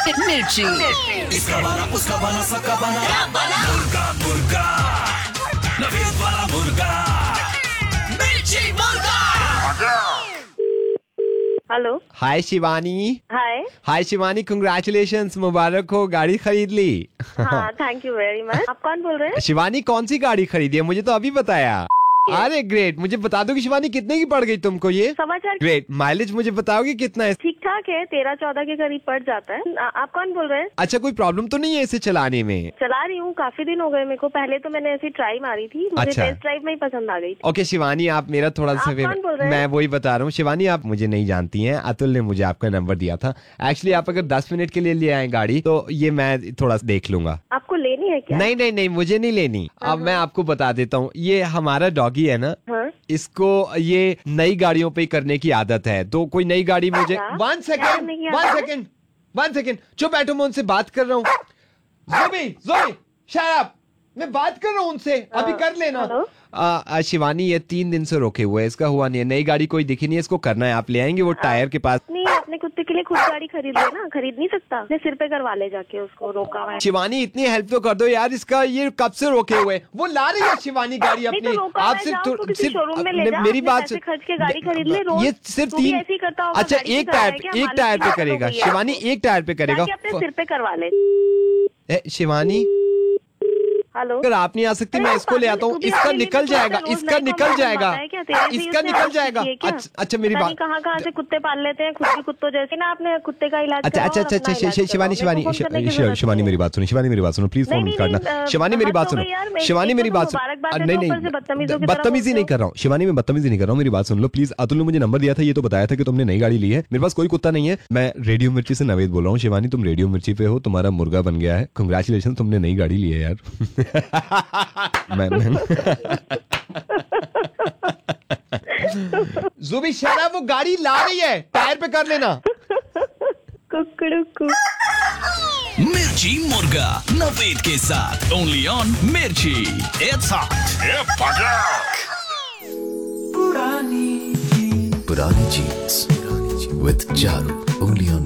मिर्ची। इसका बना उसका बना सबका बना मुर्गा मुर्गा नवीद वाला मुर्गा मिर्ची मुर्गा। हेलो। हाय शिवानी। हाय शिवानी, कंग्रेचुलेशंस, मुबारक हो, गाड़ी खरीद ली। हाँ, थैंक यू वेरी मच। आप कौन बोल रहे हैं? शिवानी, कौन सी गाड़ी खरीदी है? मुझे तो अभी बताया। अरे ग्रेट, मुझे बता दो कि शिवानी कितने की पड़ गई तुमको ये? 4.25। ग्रेट, माइलेज मुझे बताओगे कितना है? ठीक ठाक है, 13-14 के करीब पड़ जाता है। आप कौन बोल रहे हैं? अच्छा, कोई प्रॉब्लम तो नहीं है इसे चलाने में? चला रही हूँ, काफी दिन हो गए मेरे को। पहले तो मैंने ऐसी ट्राई मारी थी, मुझे अच्छा। टेस्ट ड्राइव में ही पसंद आ गई थी। ओके शिवानी, आप मेरा थोड़ा सा आप कौन बोल रहे हैं? मैं वही बता रहा हूँ शिवानी, आप मुझे नहीं जानती हैं। अतुल ने मुझे आपका नंबर दिया था। एक्चुअली आप अगर 10 मिनट के लिए ले आए गाड़ी तो ये मैं थोड़ा सा देख लूंगा। आपको लेनी है क्या? नहीं, मुझे नहीं लेनी। अब मैं आपको बता देता हूँ, ये हमारा डॉगी है ना, इसको ये नई गाड़ियों पे करने की आदत है। तो कोई नई गाड़ी मुझे वन सेकेंड चुप बैठो, मैं उनसे बात कर रहा हूँ। ज़ोबी शट अप, मैं बात कर रहा हूँ उनसे, अभी कर लेना। शिवानी, ये 3 दिन से रोके हुए, इसका हुआ नहीं है। नई गाड़ी कोई दिखी नहीं है, इसको करना है। आप ले आएंगे वो टायर के पास? नहीं, अपने कुत्ते के लिए खुद गाड़ी खरीद लेना। खरीद नहीं सकता? अपने सिर पे करवा ले जाके, उसको रोका हुआ है। शिवानी, इतनी हेल्प तो कर दो यार, इसका ये कब से रोके हुए? वो ला रही है शिवानी गाड़ी अपनी। आप सिर्फ मेरी बात खर्च के गाड़ी खरीद ले। ये सिर्फ 3। अच्छा, एक टायर पे करेगा शिवानी, एक टायर पे करेगा। अपने सिर पे करवा ले। शिवानी, हेलो। अगर आप नहीं आ सकती, मैं इसको ले आता हूँ। इसका निकल जाएगा। अच्छा, मेरी बात। कहाँ से कुत्ते पाल लेते हैं खुद भी कुत्तों जैसे ना, आपने कुत्ते का इलाज। अच्छा, शिवानी मेरी बात सुनो प्लीज, फोन मत काटना। शिवानी मेरी बात सुनो। नहीं, बदतमीजी नहीं कर रहा हूँ शिवानी, मैं बदतमीजी नहीं कर रहा हूँ, मेरी बात सुन लो प्लीज। अतुल ने मुझे नंबर दिया था, ये तो बताया था कि तुमने नई गाड़ी ली है। मेरे पास कोई कुत्ता नहीं है। मैं रेडियो मिर्ची से नवेद बोल रहा हूँ। शिवानी, तुम रेडियो मिर्ची पे हो, तुम्हारा मुर्गा बन गया है। कंग्रेचुलेशन, तुमने नई गाड़ी ली है यार। ज़ुबी शराब, वो गाड़ी ला रही है, टायर पे कर लेना। मिर्ची मुर्गा नवेद के साथ ओनली ऑन मिर्ची। It's hot. पुरानी jeans with Charu only on